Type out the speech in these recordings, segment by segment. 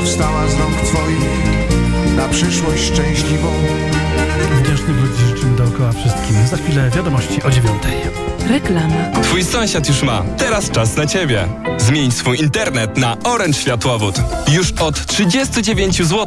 dostała z rąk twoich na przyszłość szczęśliwą. Wdzięcznych ludzi życzymy dookoła wszystkim. Za chwilę wiadomości o 9:00. Reklama. Twój sąsiad już ma. Teraz czas na ciebie. Zmień swój internet na Orange Światłowód. Już od 39 zł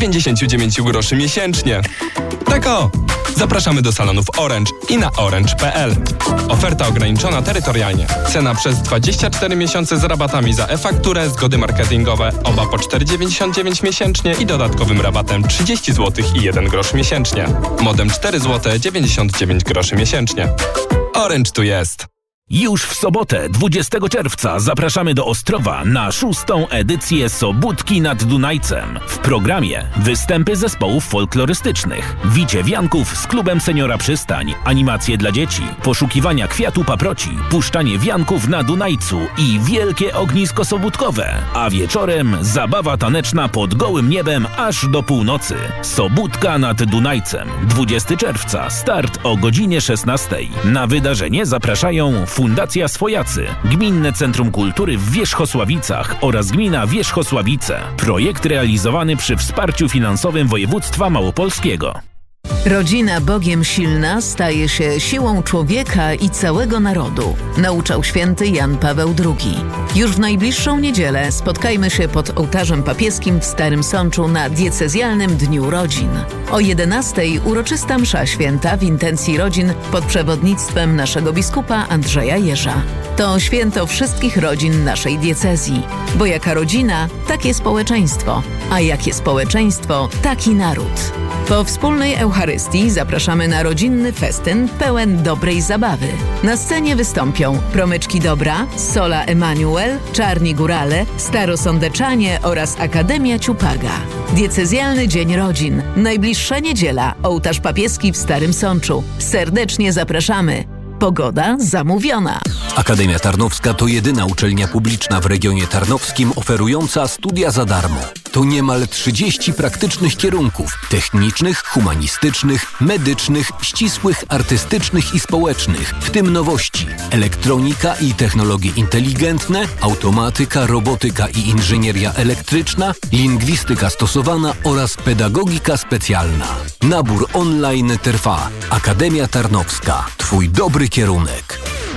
99 groszy miesięcznie. Tak o! Zapraszamy do salonów Orange i na orange.pl. Oferta ograniczona terytorialnie. Cena przez 24 miesiące z rabatami za e-fakturę, zgody marketingowe, oba po 4,99 miesięcznie i dodatkowym rabatem 30 zł i 1 grosz miesięcznie. Modem 4 zł 99 groszy miesięcznie. Orange tu jest. Już w sobotę, 20 czerwca, zapraszamy do Ostrowa na 6. edycję Sobótki nad Dunajcem. W programie występy zespołów folklorystycznych, wicie wianków z klubem Seniora Przystań, animacje dla dzieci, poszukiwania kwiatu paproci, puszczanie wianków na Dunajcu i wielkie ognisko sobótkowe. A wieczorem zabawa taneczna pod gołym niebem aż do północy. Sobótka nad Dunajcem, 20 czerwca, start o godzinie 16. Na wydarzenie zapraszają Fundacja Swojacy, Gminne Centrum Kultury w Wierzchosławicach oraz Gmina Wierzchosławice. Projekt realizowany przy wsparciu finansowym województwa małopolskiego. Rodzina Bogiem silna staje się siłą człowieka i całego narodu, nauczał święty Jan Paweł II. Już w najbliższą niedzielę spotkajmy się pod ołtarzem papieskim w Starym Sączu na diecezjalnym Dniu Rodzin. O 11:00 uroczysta msza święta w intencji rodzin pod przewodnictwem naszego biskupa Andrzeja Jerza. To święto wszystkich rodzin naszej diecezji, bo jaka rodzina, takie społeczeństwo, a jakie społeczeństwo, taki naród. Po wspólnej Eucharystii zapraszamy na rodzinny festyn pełen dobrej zabawy. Na scenie wystąpią Promyczki Dobra, Sola Emanuel, Czarni Górale, Starosądeczanie oraz Akademia Ciupaga. Diecezjalny Dzień Rodzin. Najbliższa niedziela. Ołtarz papieski w Starym Sączu. Serdecznie zapraszamy. Pogoda zamówiona. Akademia Tarnowska to jedyna uczelnia publiczna w regionie tarnowskim oferująca studia za darmo. To niemal 30 praktycznych kierunków technicznych, humanistycznych, medycznych, ścisłych, artystycznych i społecznych, w tym nowości: elektronika i technologie inteligentne, automatyka, robotyka i inżynieria elektryczna, lingwistyka stosowana oraz pedagogika specjalna. Nabór online trwa. Akademia Tarnowska. Twój dobry kierunek.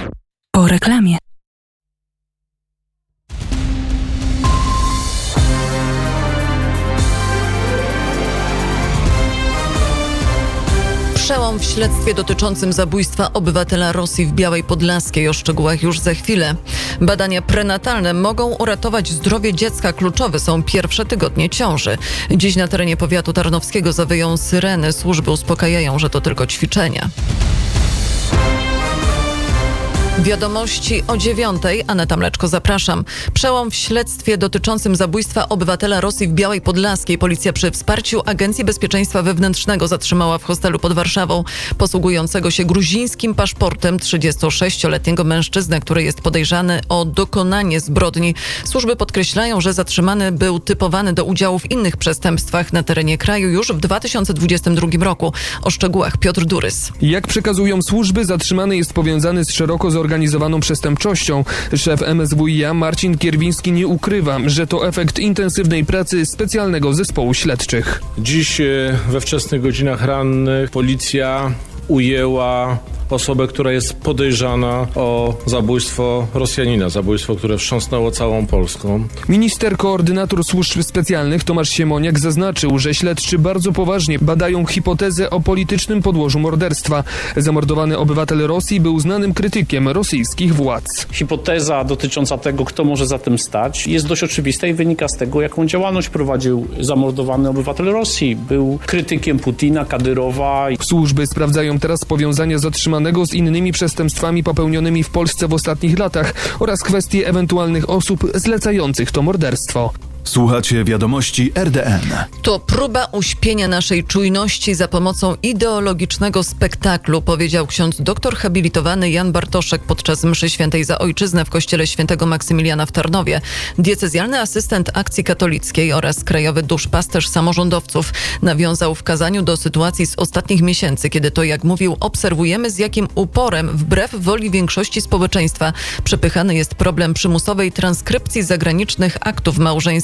Po reklamie. Przełom w śledztwie dotyczącym zabójstwa obywatela Rosji w Białej Podlaskiej. O szczegółach już za chwilę. Badania prenatalne mogą uratować zdrowie dziecka. Kluczowe są pierwsze tygodnie ciąży. Dziś na terenie powiatu tarnowskiego zawyją syreny. Służby uspokajają, że to tylko ćwiczenia. Wiadomości o 9:00. Aneta Mleczko, zapraszam. Przełom w śledztwie dotyczącym zabójstwa obywatela Rosji w Białej Podlaskiej. Policja przy wsparciu Agencji Bezpieczeństwa Wewnętrznego zatrzymała w hostelu pod Warszawą posługującego się gruzińskim paszportem 36-letniego mężczyznę, który jest podejrzany o dokonanie zbrodni. Służby podkreślają, że zatrzymany był typowany do udziału w innych przestępstwach na terenie kraju już w 2022 roku. O szczegółach Piotr Durys. Jak przekazują służby, zatrzymany jest powiązany z szeroko zorganizowaną przestępczością. Szef MSWiA Marcin Kierwiński nie ukrywa, że to efekt intensywnej pracy specjalnego zespołu śledczych. Dziś we wczesnych godzinach rannych policja ujęła osobę, która jest podejrzana o zabójstwo Rosjanina, zabójstwo, które wstrząsnęło całą Polską. Minister koordynator służb specjalnych Tomasz Siemoniak zaznaczył, że śledczy bardzo poważnie badają hipotezę o politycznym podłożu morderstwa. Zamordowany obywatel Rosji był znanym krytykiem rosyjskich władz. Hipoteza dotycząca tego, kto może za tym stać, jest dość oczywista i wynika z tego, jaką działalność prowadził zamordowany obywatel Rosji. Był krytykiem Putina, Kadyrowa. Służby sprawdzają teraz powiązania zatrzymanego z innymi przestępstwami popełnionymi w Polsce w ostatnich latach oraz kwestie ewentualnych osób zlecających to morderstwo. Słuchacie wiadomości RDN. To próba uśpienia naszej czujności za pomocą ideologicznego spektaklu, powiedział ksiądz doktor habilitowany Jan Bartoszek podczas mszy świętej za ojczyznę w kościele świętego Maksymiliana w Tarnowie. Diecezjalny asystent Akcji Katolickiej oraz krajowy duszpasterz samorządowców nawiązał w kazaniu do sytuacji z ostatnich miesięcy, kiedy to, jak mówił, obserwujemy, z jakim uporem, wbrew woli większości społeczeństwa, przepychany jest problem przymusowej transkrypcji zagranicznych aktów małżeńskich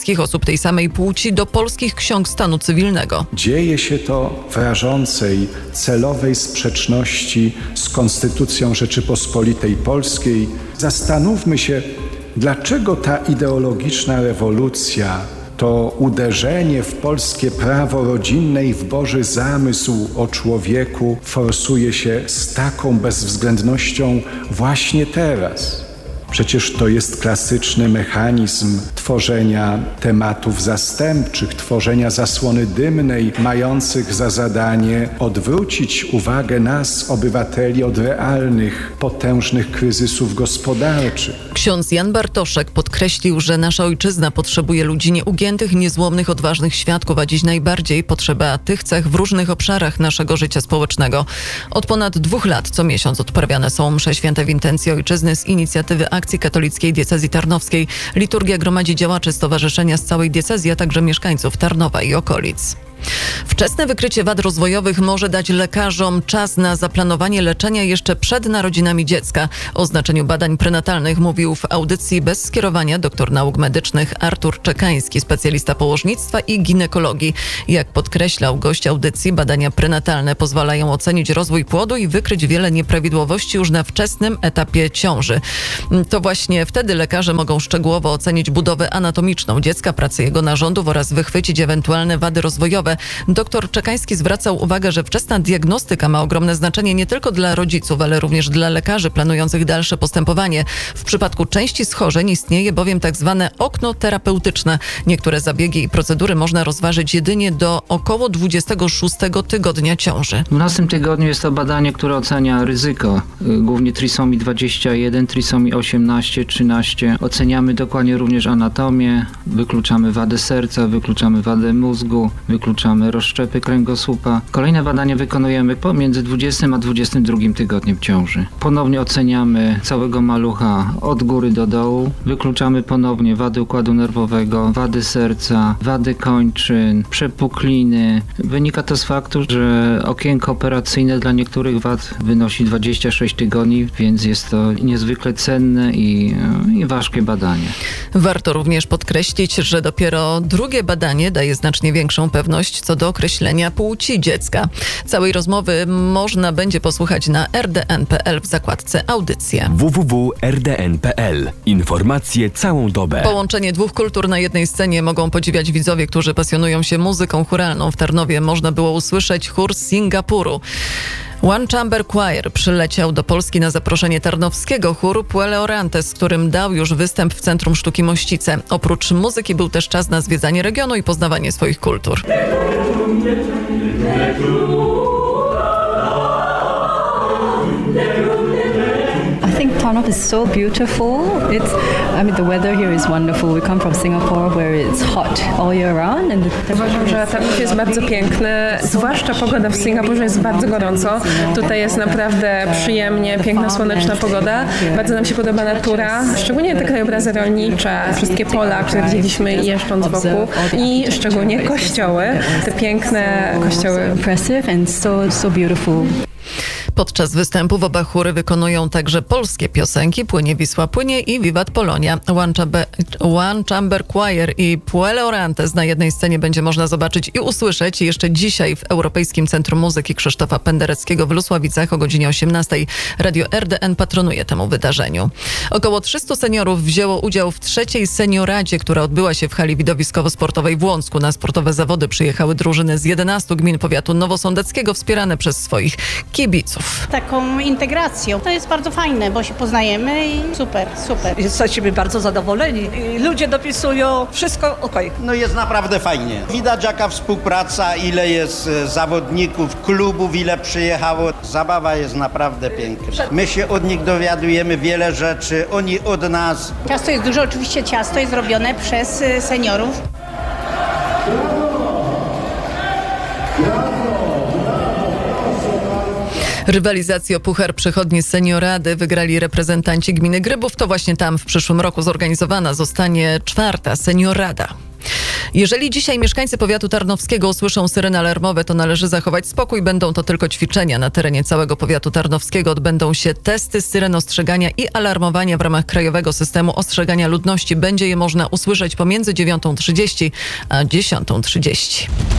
wszystkich osób tej samej płci do polskich ksiąg stanu cywilnego. Dzieje się to w rażącej, celowej sprzeczności z Konstytucją Rzeczypospolitej Polskiej. Zastanówmy się, dlaczego ta ideologiczna rewolucja, to uderzenie w polskie prawo rodzinne i w Boży zamysł o człowieku forsuje się z taką bezwzględnością właśnie teraz. Przecież to jest klasyczny mechanizm tworzenia tematów zastępczych, tworzenia zasłony dymnej, mających za zadanie odwrócić uwagę nas, obywateli, od realnych, potężnych kryzysów gospodarczych. Ksiądz Jan Bartoszek podkreślił, że nasza ojczyzna potrzebuje ludzi nieugiętych, niezłomnych, odważnych świadków, a dziś najbardziej potrzeba tych cech w różnych obszarach naszego życia społecznego. Od ponad 2 lat co miesiąc odprawiane są msze święte w intencji ojczyzny z inicjatywy Akcji Katolickiej Diecezji Tarnowskiej. Liturgia gromadzi działaczy stowarzyszenia z całej diecezji, a także mieszkańców Tarnowa i okolic. Wczesne wykrycie wad rozwojowych może dać lekarzom czas na zaplanowanie leczenia jeszcze przed narodzinami dziecka. O znaczeniu badań prenatalnych mówił w audycji Bez skierowania doktor nauk medycznych Artur Czekański, specjalista położnictwa i ginekologii. Jak podkreślał gość audycji, badania prenatalne pozwalają ocenić rozwój płodu i wykryć wiele nieprawidłowości już na wczesnym etapie ciąży. To właśnie wtedy lekarze mogą szczegółowo ocenić budowę anatomiczną dziecka, pracę jego narządów oraz wychwycić ewentualne wady rozwojowe. Doktor Czekański zwracał uwagę, że wczesna diagnostyka ma ogromne znaczenie nie tylko dla rodziców, ale również dla lekarzy planujących dalsze postępowanie. W przypadku części schorzeń istnieje bowiem tak zwane okno terapeutyczne. Niektóre zabiegi i procedury można rozważyć jedynie do około 26 tygodnia ciąży. W 12 tygodniu jest to badanie, które ocenia ryzyko, głównie trisomii 21, trisomii 18, 13. Oceniamy dokładnie również anatomię, wykluczamy wadę serca, wykluczamy wadę mózgu, wykluczamy rozszczepy kręgosłupa. Kolejne badania wykonujemy pomiędzy 20 a 22 tygodniem ciąży. Ponownie oceniamy całego malucha od góry do dołu. Wykluczamy ponownie wady układu nerwowego, wady serca, wady kończyn, przepukliny. Wynika to z faktu, że okienko operacyjne dla niektórych wad wynosi 26 tygodni, więc jest to niezwykle cenne i ważkie badanie. Warto również podkreślić, że dopiero drugie badanie daje znacznie większą pewność co do określenia płci dziecka. Całej rozmowy można będzie posłuchać na rdn.pl w zakładce audycje. www.rdn.pl. Informacje całą dobę. Połączenie 2 kultur na jednej scenie mogą podziwiać widzowie, którzy pasjonują się muzyką chóralną. W Tarnowie można było usłyszeć chór z Singapuru. One Chamber Choir przyleciał do Polski na zaproszenie tarnowskiego chóru Puele Orantes, z którym dał już występ w Centrum Sztuki Mościce. Oprócz muzyki był też czas na zwiedzanie regionu i poznawanie swoich kultur. I think Tarnow is so beautiful. The weather here is wonderful. We come from Singapore where it's hot all year round. Uważam, że Tarnów jest bardzo piękny, zwłaszcza pogoda w Singapurze jest bardzo gorąco. Tutaj jest naprawdę przyjemnie, piękna, słoneczna pogoda. Bardzo nam się podoba natura, szczególnie te krajobrazy rolnicze, wszystkie pola, które widzieliśmy jeżdżąc wokół i szczególnie kościoły, te piękne kościoły. Impressive and so beautiful. Podczas występów oba chóry wykonują także polskie piosenki Płynie Wisła Płynie i Wiwat Polonia. One Chamber Choir i Puele Orantes na jednej scenie będzie można zobaczyć i usłyszeć jeszcze dzisiaj w Europejskim Centrum Muzyki Krzysztofa Pendereckiego w Lusławicach o godzinie 18. Radio RDN patronuje temu wydarzeniu. Około 300 seniorów wzięło udział w 3. senioradzie, która odbyła się w hali widowiskowo-sportowej w Łącku. Na sportowe zawody przyjechały drużyny z 11 gmin powiatu nowosądeckiego wspierane przez swoich kibiców. Taką integracją. To jest bardzo fajne, bo się poznajemy i super. Jesteśmy bardzo zadowoleni. Ludzie dopisują, wszystko okej. No jest naprawdę fajnie. Widać jaka współpraca, ile jest zawodników, klubów, ile przyjechało. Zabawa jest naprawdę piękna. My się od nich dowiadujemy wiele rzeczy, oni od nas. Ciasto jest dużo, oczywiście ciasto jest robione przez seniorów. Rywalizację o puchar przychodni seniorady wygrali reprezentanci gminy Grybów. To właśnie tam w przyszłym roku zorganizowana zostanie 4. seniorada. Jeżeli dzisiaj mieszkańcy powiatu tarnowskiego usłyszą syreny alarmowe, to należy zachować spokój. Będą to tylko ćwiczenia. Na terenie całego powiatu tarnowskiego odbędą się testy syren ostrzegania i alarmowania w ramach Krajowego Systemu Ostrzegania Ludności. Będzie je można usłyszeć pomiędzy 9:30 a 10:30.